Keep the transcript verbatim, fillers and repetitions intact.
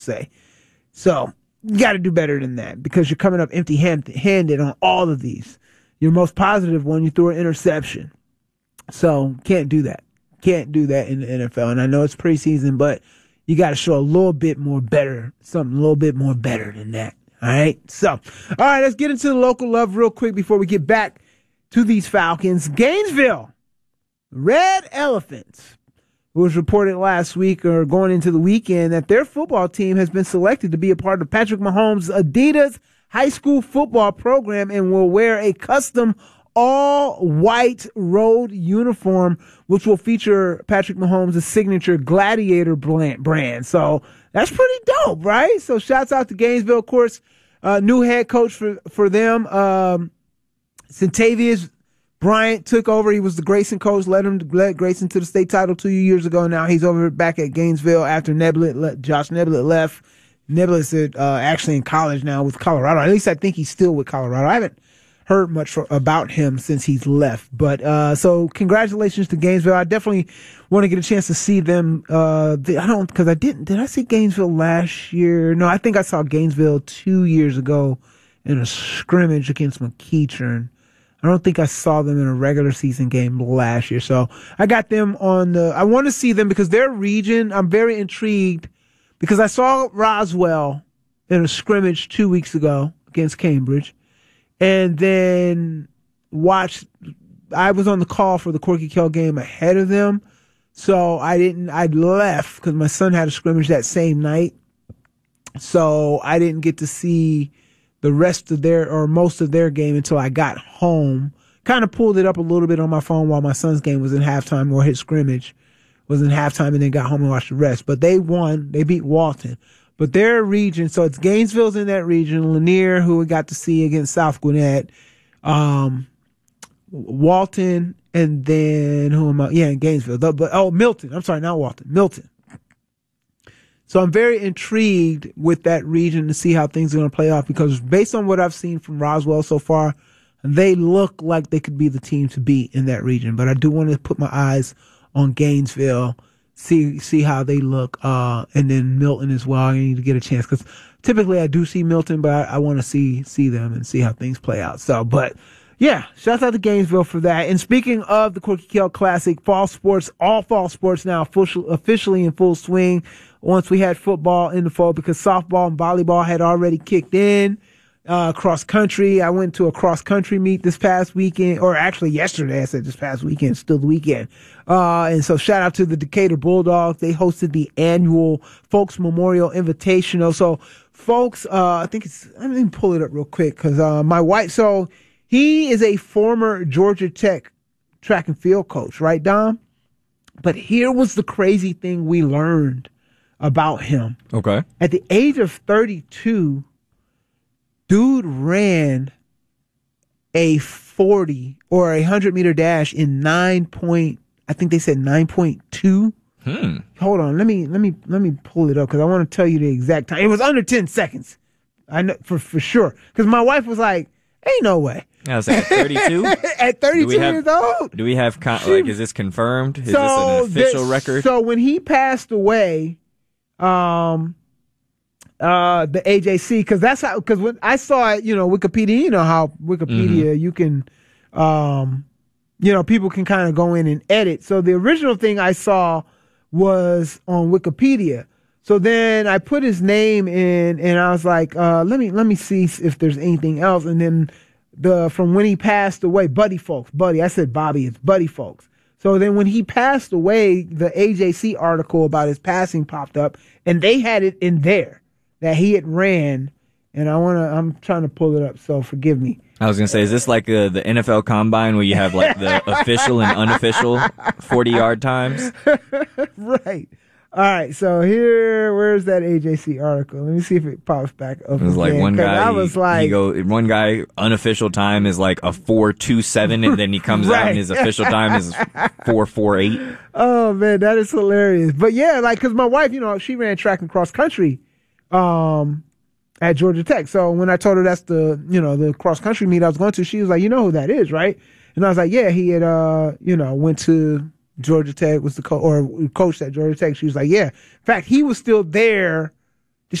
say. So you got to do better than that because you're coming up empty-handed on all of these. Your most positive one, you threw an interception. So can't do that. Can't do that in the N F L. And I know it's preseason, but you got to show a little bit more better, something a little bit more better than that. All right. So, all right, let's get into the local love real quick before we get back to these Falcons. Gainesville Red Elephants. It was reported last week or going into the weekend that their football team has been selected to be a part of Patrick Mahomes' Adidas high school football program and will wear a custom all-white road uniform, which will feature Patrick Mahomes' signature Gladiator brand. So that's pretty dope, right? So shouts out to Gainesville, of course. Uh, new head coach for, for them, um, Centavious Bryant took over. He was the Grayson coach, led him led Grayson to the state title two years ago. Now he's over back at Gainesville after Neblett, Josh Neblett left. Neblett's uh, actually in college now with Colorado. At least I think he's still with Colorado. I haven't heard much for, about him since he's left. But uh, so congratulations to Gainesville. I definitely want to get a chance to see them. Uh, the, I don't because I didn't. Did I see Gainesville last year? No, I think I saw Gainesville two years ago in a scrimmage against McEachern. I don't think I saw them in a regular season game last year. So I got them on the, I want to see them because their region, I'm very intrigued because I saw Roswell in a scrimmage two weeks ago against Cambridge and then watched, I was on the call for the Corky Kell game ahead of them. So I didn't, I left because my son had a scrimmage that same night. So I didn't get to see the rest of their, or most of their game until I got home. Kind of pulled it up a little bit on my phone while my son's game was in halftime, or his scrimmage was in halftime, and then got home and watched the rest. But they won. They beat Walton. But their region, so it's Gainesville's in that region, Lanier, who we got to see against South Gwinnett, um, Walton, and then who am I? Yeah, in Gainesville. The, but, oh, Milton. I'm sorry, not Walton. Milton. So I'm very intrigued with that region to see how things are going to play off because based on what I've seen from Roswell so far, they look like they could be the team to beat in that region. But I do want to put my eyes on Gainesville, see see how they look, uh, and then Milton as well. I need to get a chance because typically I do see Milton, but I, I want to see see them and see how things play out. So, but yeah, shout out to Gainesville for that. And speaking of the Corky Kell Classic, fall sports, all fall sports now official, officially in full swing. Once we had football in the fall because softball and volleyball had already kicked in. Uh, cross country. I went to a cross country meet this past weekend, or actually yesterday. I said this past weekend, still the weekend. Uh, and so shout out to the Decatur Bulldogs. They hosted the annual Folks Memorial Invitational. So folks, uh, I think it's, let me pull it up real quick because, uh, my wife, so he is a former Georgia Tech track and field coach, right, Dom? But here was the crazy thing we learned about him. Okay. At the age of thirty-two, dude ran a forty or a hundred meter dash in nine point, I think they said nine point two. Hmm. Hold on, let me let me let me pull it up because I want to tell you the exact time. It was under ten seconds. I know for for sure because my wife was like, "Ain't no way." I was like, at thirty-two? At thirty-two have, years old. Do we have con- she, like? Is this confirmed? Is so this an official this, record? So when he passed away. Um, uh, the A J C, because that's how, because when I saw it, you know, Wikipedia, you know how Wikipedia, mm-hmm. you can, um, you know, people can kind of go in and edit. So the original thing I saw was on Wikipedia. So then I put his name in and I was like, uh, let me, let me see if there's anything else. And then the, from when he passed away, Buddy Folks, Buddy, I said Bobby, it's Buddy Folks. So then when he passed away, the A J C article about his passing popped up and they had it in there that he had ran. And I want to, I'm trying to pull it up. So forgive me. I was going to say, is this like uh, the N F L Combine where you have like the official and unofficial forty yard times? Right. All right. So here, where's that A J C article? Let me see if it pops back up. It was like again, one guy, I was like, he go, one guy unofficial time is like a four two seven and then he comes right. out and his official time is four four eight. Oh man, that is hilarious. But yeah, like, cause my wife, you know, she ran track and cross country, um, at Georgia Tech. So when I told her that's the, you know, the cross country meet I was going to, she was like, you know who that is, right? And I was like, yeah, he had, uh, you know, went to Georgia Tech, was the co- or coached at Georgia Tech. She was like, yeah. In fact, he was still there